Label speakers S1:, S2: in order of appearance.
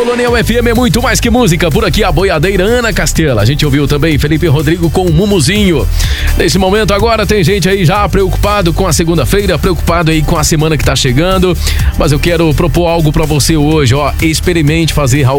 S1: Colonial FM é muito mais que música. Por aqui a boiadeira Ana Castela. A gente ouviu também Felipe Rodrigo com o Mumuzinho. Nesse momento agora tem gente aí já preocupado com a segunda-feira, preocupado aí com a semana que tá chegando. Mas eu quero propor algo pra você hoje, ó. Experimente fazer